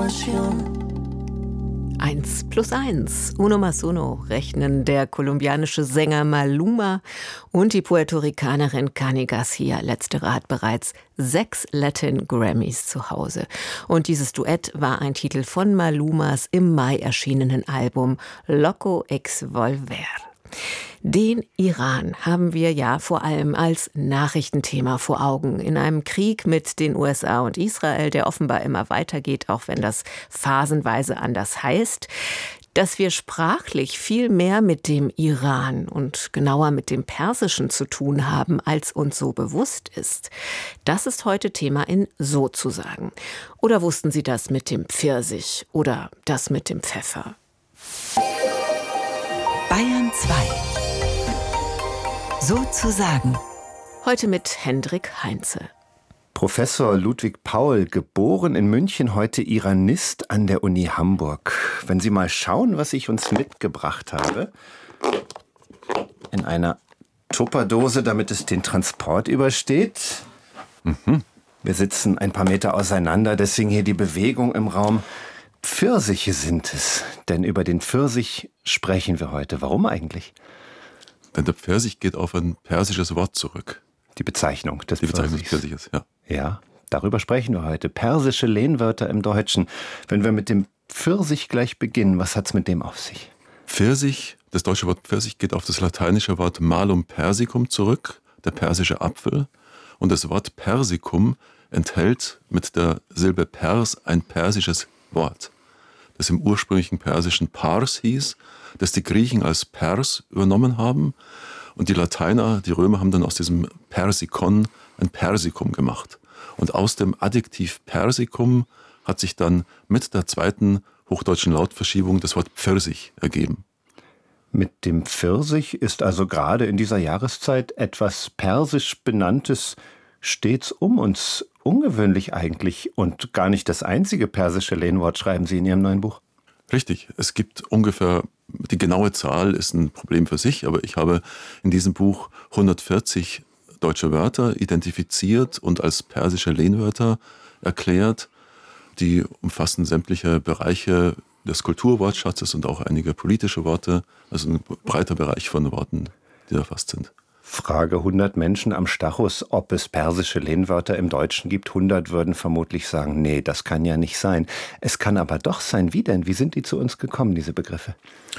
emoción. 1+1, uno más uno, rechnen der kolumbianische Sänger Maluma und die Puerto-Ricanerin Cani Garcia. Letztere hat bereits 6 Latin Grammys zu Hause. Und dieses Duett war ein Titel von Malumas im Mai erschienenen Album Loco Ex Volver. Den Iran haben wir ja vor allem als Nachrichtenthema vor Augen. In einem Krieg mit den USA und Israel, der offenbar immer weitergeht, auch wenn das phasenweise anders heißt. Dass wir sprachlich viel mehr mit dem Iran und genauer mit dem Persischen zu tun haben, als uns so bewusst ist. Das ist heute Thema in Sozusagen. Oder wussten Sie das mit dem Pfirsich oder das mit dem Pfeffer? Bayern 2. Sozusagen. Heute mit Hendrik Heinze. Professor Ludwig Paul, geboren in München, heute Iranist an der Uni Hamburg. Wenn Sie mal schauen, was ich uns mitgebracht habe. In einer Tupperdose, damit es den Transport übersteht. Wir sitzen ein paar Meter auseinander, deswegen hier die Bewegung im Raum. Pfirsiche sind es, denn über den Pfirsich sprechen wir heute. Warum eigentlich? Denn der Pfirsich geht auf ein persisches Wort zurück. Die Bezeichnung des Pfirsiches, ja. Ja, darüber sprechen wir heute. Persische Lehnwörter im Deutschen. Wenn wir mit dem Pfirsich gleich beginnen, was hat's mit dem auf sich? Pfirsich, das deutsche Wort Pfirsich geht auf das lateinische Wort Malum persicum zurück, der persische Apfel. Und das Wort Persicum enthält mit der Silbe Pers ein persisches Wort, das im ursprünglichen Persischen Pars hieß, das die Griechen als Pers übernommen haben. Und die Lateiner, die Römer, haben dann aus diesem Persikon ein Persikum gemacht. Und aus dem Adjektiv Persikum hat sich dann mit der zweiten hochdeutschen Lautverschiebung das Wort Pfirsich ergeben. Mit dem Pfirsich ist also gerade in dieser Jahreszeit etwas persisch Benanntes stets um uns. Ungewöhnlich eigentlich und gar nicht das einzige persische Lehnwort, schreiben Sie in Ihrem neuen Buch. Richtig, es gibt ungefähr, die genaue Zahl ist ein Problem für sich, aber ich habe in diesem Buch 140 deutsche Wörter identifiziert und als persische Lehnwörter erklärt. Die umfassen sämtliche Bereiche des Kulturwortschatzes und auch einige politische Worte, also ein breiter Bereich von Worten, die erfasst sind. Frage 100 Menschen am Stachus, ob es persische Lehnwörter im Deutschen gibt. 100 würden vermutlich sagen, nee, das kann ja nicht sein. Es kann aber doch sein. Wie denn? Wie sind die zu uns gekommen, diese Begriffe?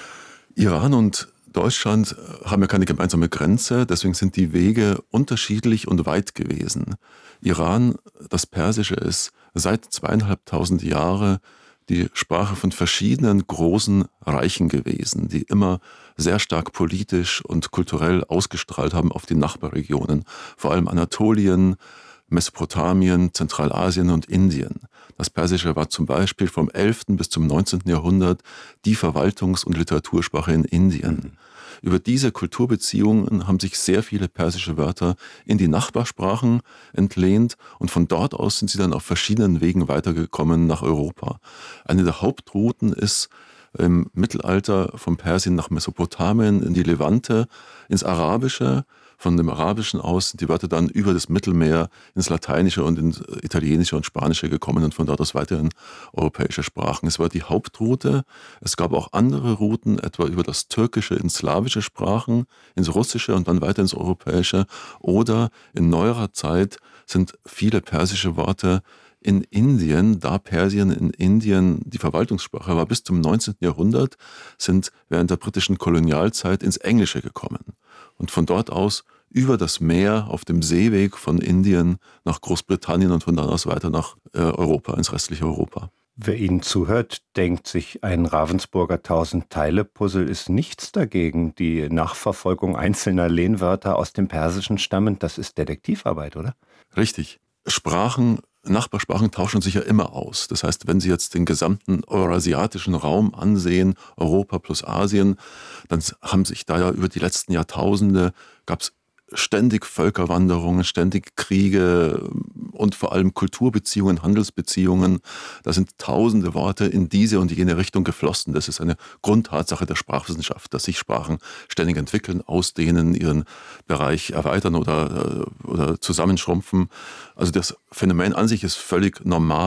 Iran und Deutschland haben ja keine gemeinsame Grenze, deswegen sind die Wege unterschiedlich und weit gewesen. Iran, das Persische, ist seit 2500 Jahren die Sprache von verschiedenen großen Reichen gewesen, die immer sehr stark politisch und kulturell ausgestrahlt haben auf die Nachbarregionen, vor allem Anatolien, Mesopotamien, Zentralasien und Indien. Das Persische war zum Beispiel vom 11. bis zum 19. Jahrhundert die Verwaltungs- und Literatursprache in Indien. Über diese Kulturbeziehungen haben sich sehr viele persische Wörter in die Nachbarsprachen entlehnt und von dort aus sind sie dann auf verschiedenen Wegen weitergekommen nach Europa. Eine der Hauptrouten ist im Mittelalter von Persien nach Mesopotamien, in die Levante, ins Arabische. Von dem Arabischen aus sind die Wörter dann über das Mittelmeer ins Lateinische und ins Italienische und Spanische gekommen und von dort aus weiter in europäische Sprachen. Es war die Hauptroute. Es gab auch andere Routen, etwa über das Türkische in slawische Sprachen, ins Russische und dann weiter ins Europäische. Oder in neuerer Zeit sind viele persische Worte in Indien, da Persien in Indien die Verwaltungssprache war, bis zum 19. Jahrhundert, sind während der britischen Kolonialzeit ins Englische gekommen. Und von dort aus über das Meer auf dem Seeweg von Indien nach Großbritannien und von dann aus weiter nach Europa, ins restliche Europa. Wer Ihnen zuhört, denkt sich, ein Ravensburger 1000-Teile-Puzzle ist nichts dagegen. Die Nachverfolgung einzelner Lehnwörter aus dem Persischen stammend, das ist Detektivarbeit, oder? Richtig. Nachbarsprachen tauschen sich ja immer aus. Das heißt, wenn Sie jetzt den gesamten eurasiatischen Raum ansehen, Europa plus Asien, dann haben sich da ja über die letzten Jahrtausende, gab es ständig Völkerwanderungen, ständig Kriege und vor allem Kulturbeziehungen, Handelsbeziehungen. Da sind tausende Worte in diese und jene Richtung geflossen. Das ist eine Grundtatsache der Sprachwissenschaft, dass sich Sprachen ständig entwickeln, ausdehnen, ihren Bereich erweitern oder zusammenschrumpfen. Also das Phänomen an sich ist völlig normal.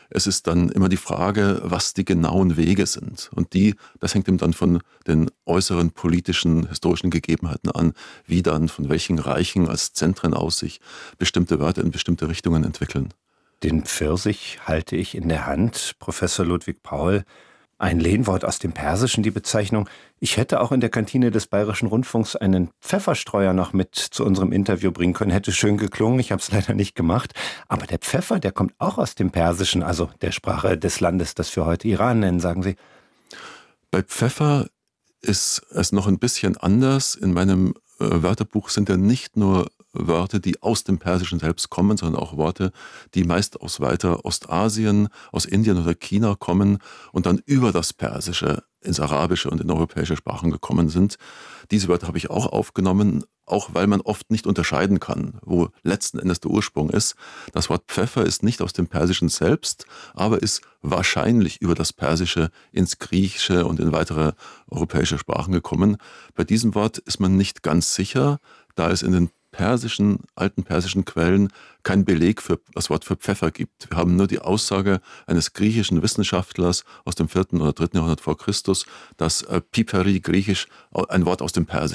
Es ist dann immer die Frage, was die genauen Wege sind. Und das hängt eben dann von den äußeren politischen, historischen Gegebenheiten an, wie dann von welchen Reichen als Zentren aus sich bestimmte Wörter in bestimmte Richtungen entwickeln. Den Pfirsich halte ich in der Hand, Professor Ludwig Paul. Ein Lehnwort aus dem Persischen, die Bezeichnung. Ich hätte auch in der Kantine des Bayerischen Rundfunks einen Pfefferstreuer noch mit zu unserem Interview bringen können. Hätte schön geklungen, ich habe es leider nicht gemacht. Aber der Pfeffer, der kommt auch aus dem Persischen, also der Sprache des Landes, das wir heute Iran nennen, sagen Sie. Bei Pfeffer ist es noch ein bisschen anders. In meinem Wörterbuch sind ja nicht nur Wörter, die aus dem Persischen selbst kommen, sondern auch Worte, die meist aus weiter Ostasien, aus Indien oder China kommen und dann über das Persische ins Arabische und in europäische Sprachen gekommen sind. Diese Wörter habe ich auch aufgenommen, auch weil man oft nicht unterscheiden kann, wo letzten Endes der Ursprung ist. Das Wort Pfeffer ist nicht aus dem Persischen selbst, aber ist wahrscheinlich über das Persische ins Griechische und in weitere europäische Sprachen gekommen. Bei diesem Wort ist man nicht ganz sicher, da es in den alten persischen Quellen kein Beleg für das Wort für Pfeffer gibt. Wir haben nur die Aussage eines griechischen Wissenschaftlers aus dem 4. oder 3. Jahrhundert vor Christus, dass Piperi griechisch ein Wort aus dem Persischen